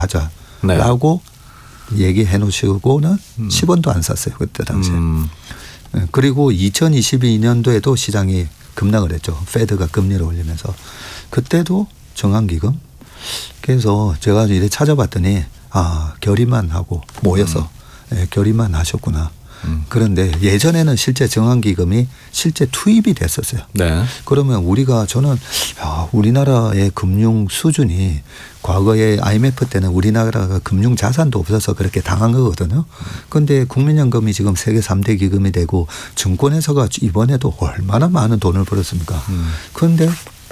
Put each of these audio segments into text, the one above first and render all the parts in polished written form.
하자라고 얘기해 놓으시고는 10원도 안 샀어요. 그때 당시에. 그리고 2022년도에도 시장이 급락을 했죠. 페드가 금리를 올리면서. 그때도 정한기금. 그래서 제가 이래 찾아봤더니 결의만 하고 모여서 결의만 하셨구나. 그런데 예전에는 실제 정한기금이 실제 투입이 됐었어요. 네. 그러면 저는 우리나라의 금융 수준이 과거에 IMF 때는 우리나라가 금융 자산도 없어서 그렇게 당한 거거든요. 그런데 국민연금이 지금 세계 3대 기금이 되고 증권회사가 이번에도 얼마나 많은 돈을 벌었습니까? 그런데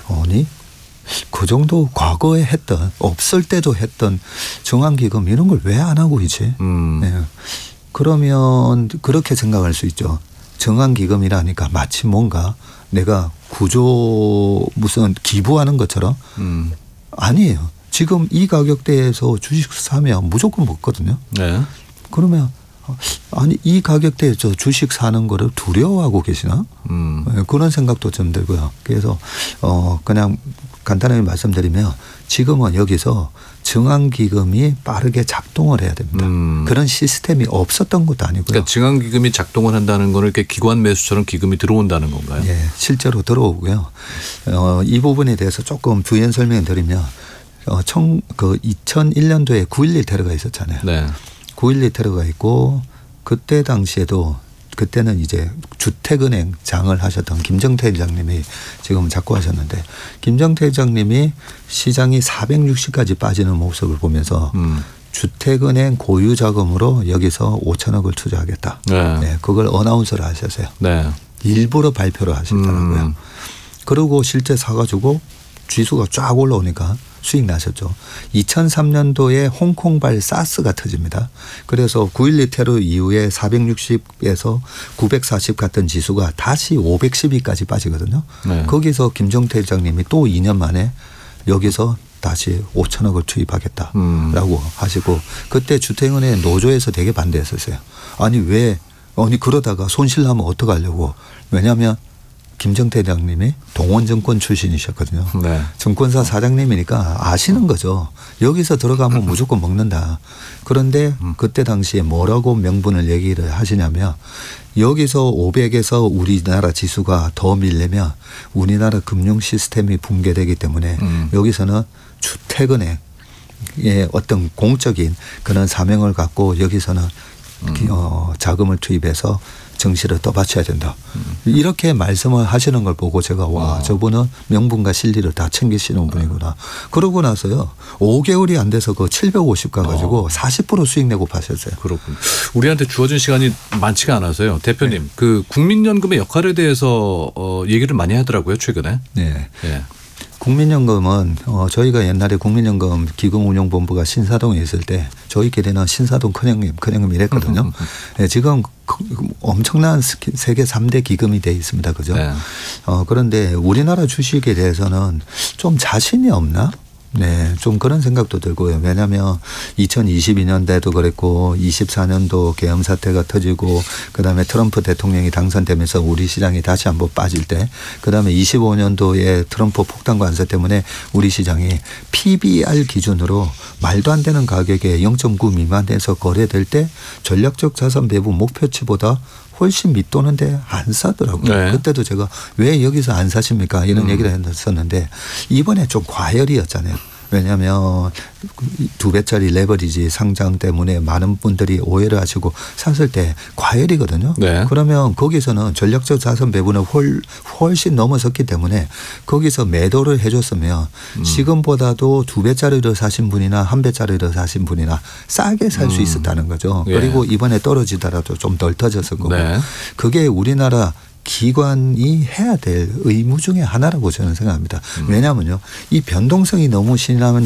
그 정도 과거에 없을 때도 했던 정한기금 이런 걸 왜 안 하고 있지? 네. 그러면 그렇게 생각할 수 있죠. 정한기금이라니까 마치 뭔가 내가 무슨 기부하는 것처럼 아니에요. 지금 이 가격대에서 주식 사면 무조건 먹거든요. 네. 그러면 이 가격대에서 주식 사는 거를 두려워하고 계시나? 그런 생각도 좀 들고요. 그래서 그냥 간단하게 말씀드리면 지금은 여기서 정한기금이 빠르게 작동을 해야 됩니다. 그런 시스템이 없었던 것도 아니고요. 그러니까 정한기금이 작동을 한다는 거는 이렇게 기관 매수처럼 기금이 들어온다는 건가요? 네, 실제로 들어오고요. 이 부분에 대해서 조금 부연 설명을 드리면 2001년도에 9.11 테러가 있었잖아요. 네. 9.11 테러가 있고 그때 당시에도 그때는 이제 주택은행 장을 하셨던 김정태 회장님이 지금 자꾸 하셨는데 김정태 회장님이 시장이 460까지 빠지는 모습을 보면서 주택은행 고유 자금으로 여기서 5천억을 투자하겠다. 네, 그걸 어나운서를 하셨어요. 네. 일부러 발표를 하셨더라고요. 그러고 실제 사가지고 지수가 쫙 올라오니까 수익 나셨죠. 2003년도에 홍콩발 사스가 터집니다. 그래서 9.12 테러 이후에 460에서 940 갔던 지수가 다시 512까지 빠지거든요. 네. 거기서 김정태 회장님이 또 2년 만에 여기서 다시 5천억을 투입하겠다라고 하시고 그때 주택은행 노조에서 되게 반대했었어요. 아니 그러다가 손실나면 어떡하려고. 왜냐하면 김정태 회장님이 동원증권 출신이셨거든요. 네. 증권사 사장님이니까 아시는 거죠. 여기서 들어가면 무조건 먹는다. 그런데 그때 당시에 뭐라고 명분을 얘기를 하시냐면 여기서 500에서 우리나라 지수가 더 밀리면 우리나라 금융 시스템이 붕괴되기 때문에 여기서는 주택은행의 어떤 공적인 그런 사명을 갖고 여기서는 자금을 투입해서 정시를 떠받쳐야 된다. 이렇게 말씀을 하시는 걸 보고 제가 저분은 명분과 실리를 다 챙기시는 분이구나. 그러고 나서요. 5개월이 안 돼서 750 가가지고 40% 수익 내고 파셨어요. 그렇군요. 우리한테 주어진 시간이 많지가 않아서요. 대표님, 네. 그 국민연금의 역할에 대해서 얘기를 많이 하더라고요. 최근에. 네. 네. 국민연금은 저희가 옛날에 국민연금 기금운용본부가 신사동에 있을 때 저희끼리는 신사동 큰형님 이랬거든요. 네, 지금 엄청난 세계 3대 기금이 돼 있습니다. 그죠? 네. 그런데 우리나라 주식에 대해서는 좀 자신이 없나? 네, 좀 그런 생각도 들고요. 왜냐하면 2022년대도 그랬고 24년도 계엄 사태가 터지고 그다음에 트럼프 대통령이 당선되면서 우리 시장이 다시 한번 빠질 때 그다음에 25년도에 트럼프 폭탄 관세 때문에 우리 시장이 PBR 기준으로 말도 안 되는 가격에 0.9 미만에서 거래될 때 전략적 자산 배분 목표치보다 훨씬 밑도는데 안 사더라고요. 네. 그때도 제가 왜 여기서 안 사십니까? 이런 얘기를 했었는데 이번에 좀 과열이었잖아요. 왜냐하면 2배짜리 레버리지 상장 때문에 많은 분들이 오해를 하시고 샀을 때 과열이거든요. 네. 그러면 거기서는 전략적 자산 배분을 훨씬 넘어섰기 때문에 거기서 매도를 해줬으면 지금보다도 2배짜리를 사신 분이나 1배짜리를 사신 분이나 싸게 살 수 있었다는 거죠. 예. 그리고 이번에 떨어지더라도 좀 덜 터졌을 거고. 네. 그게 우리나라 기관이 해야 될 의무 중에 하나라고 저는 생각합니다. 왜냐하면요. 이 변동성이 너무 심하면